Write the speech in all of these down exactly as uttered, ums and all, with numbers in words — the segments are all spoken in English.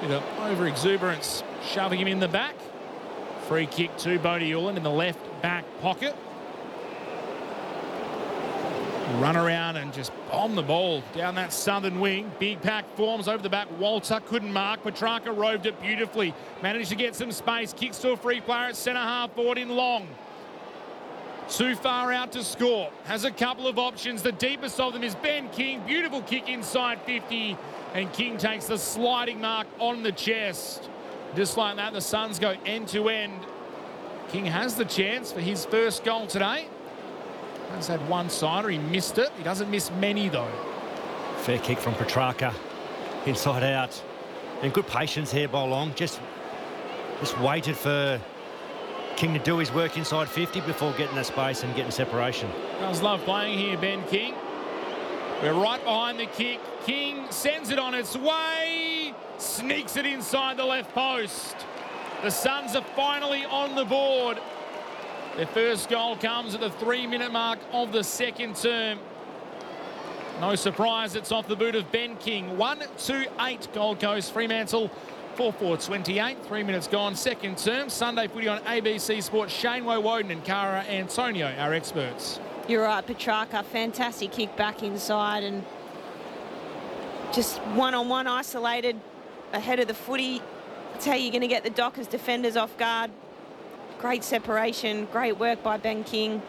Bit of over-exuberance, shoving him in the back. Free kick to Bodie Ulan in the left back pocket. Run around and just bomb the ball down that southern wing. Big pack forms over the back. Walter couldn't mark. Petrarca roved it beautifully. Managed to get some space. Kicks to a free player at centre half forward in Long. Too far out to score. Has a couple of options. The deepest of them is Ben King. Beautiful kick inside fifty. And King takes the sliding mark on the chest. Just like that, the Suns go end to end. King has the chance for his first goal today. He's had one sider, he missed it. He doesn't miss many though. Fair kick from Petrarca, inside out. And good patience here by Long. Just, just waited for King to do his work inside fifty before getting that space and getting separation. Does love playing here, Ben King. We're right behind the kick. King sends it on its way. Sneaks it inside the left post. The Suns are finally on the board. Their first goal comes at the three-minute mark of the second term. No surprise, it's off the boot of Ben King. one two eight Gold Coast, Fremantle, four four twenty-eight. Three minutes gone, second term. Sunday footy on A B C Sports. Shane Woden and Cara Antonio, our experts. You're right, Petrarca, fantastic kick back inside and just one-on-one isolated ahead of the footy. That's how you're going to get the Dockers defenders off guard. Great separation, great work by Ben King.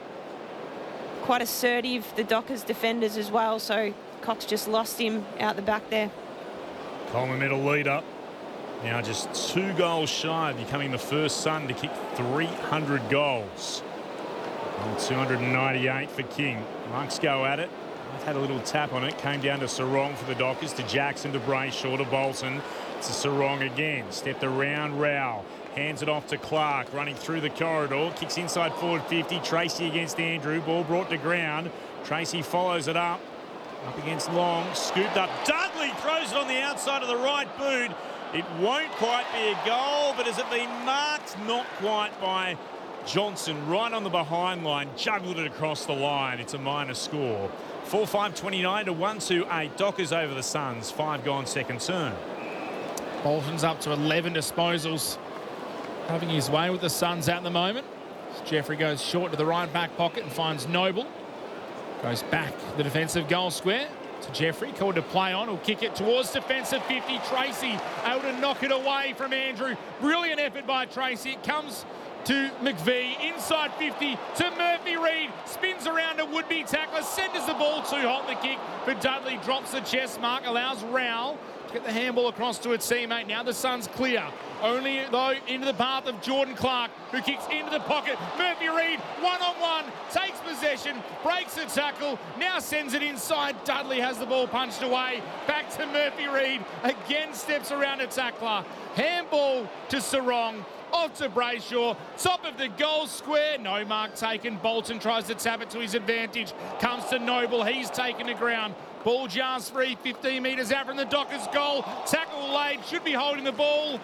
Quite assertive, the Dockers defenders as well, so Cox just lost him out the back there. Coleman medal leader, now just two goals shy of becoming the first Sun to kick three hundred goals. And two hundred ninety-eight for King. Monks go at it. I've had a little tap on it. Came down to Sarong for the Dockers, to Jackson, to Brayshaw, to Bolton, to Sarong again. Stepped around Rowell. Hands it off to Clark, running through the corridor. Kicks inside forward fifty. Tracy against Andrew. Ball brought to ground. Tracy follows it up. Up against Long. Scooped up. Dudley throws it on the outside of the right boot. It won't quite be a goal, but has it been marked? Not quite by Johnson. Right on the behind line. Juggled it across the line. It's a minor score. four five twenty-nine to one two eight. Dockers over the Suns. Five gone second turn. Bolton's up to eleven disposals. Having his way with the Suns at the moment. Jeffrey goes short to the right back pocket and finds Noble. Goes back the defensive goal square to Jeffrey. Called to play on. He'll kick it towards defensive fifty. Tracy able to knock it away from Andrew. Brilliant effort by Tracy. It comes to McVee. Inside fifty to Murphy Reid. Spins around a would-be tackler. Centres the ball too hot. The kick for Dudley. Drops the chest mark. Allows Rowell to get the handball across to a teammate. Now the Suns clear. Only, though, into the path of Jordan Clark, who kicks into the pocket. Murphy Reid, one-on-one, takes possession, breaks the tackle, now sends it inside. Dudley has the ball punched away. Back to Murphy Reid, again steps around a tackler. Handball to Sarong, off to Brayshaw, top of the goal square. No mark taken. Bolton tries to tap it to his advantage. Comes to Noble, he's taken to ground. Ball jars free, fifteen metres out from the Dockers' goal. Tackle laid, should be holding the ball.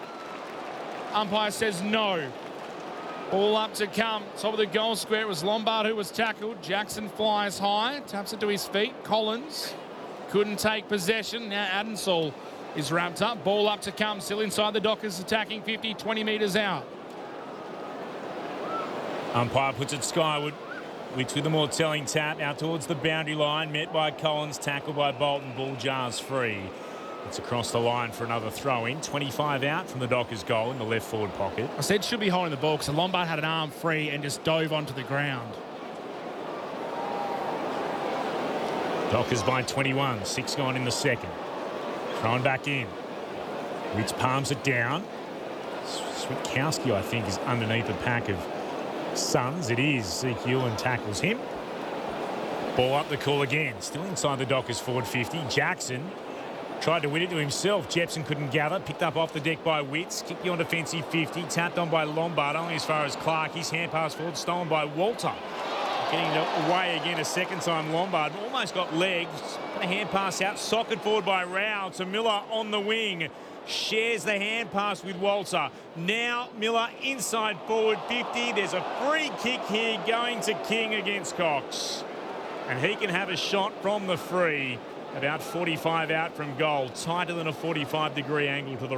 Umpire says no. Ball up to come. Top of the goal square. It was Lombard who was tackled. Jackson flies high. Taps it to his feet. Collins couldn't take possession. Now Adensall is wrapped up. Ball up to come. Still inside the Dockers, attacking fifty, twenty metres out. Umpire puts it skyward. Wicks with the more telling tap out towards the boundary line. Met by Collins. Tackled by Bolton. Ball jars free. It's across the line for another throw-in. twenty-five out from the Dockers' goal in the left forward pocket. I said should be holding the ball because Lombard had an arm free and just dove onto the ground. Dockers by twenty-one. Six gone in the second. Thrown back in. Ritz palms it down. Switkowski, I think, is underneath the pack of Suns. It is. Zeke Ewan tackles him. Ball up the call again. Still inside the Dockers forward fifty. Jackson tried to win it to himself. Jepson couldn't gather. Picked up off the deck by Witts. Kicked beyond defensive fifty. Tapped on by Lombard. Only as far as Clark. His hand pass forward. Stolen by Walter. Getting away again a second time. Lombard almost got legs. Got a hand pass out. Socket forward by Rowell to Miller on the wing. Shares the hand pass with Walter. Now Miller inside forward fifty. There's a free kick here going to King against Cox. And he can have a shot from the free. About forty-five out from goal. Tighter than a forty-five degree angle to the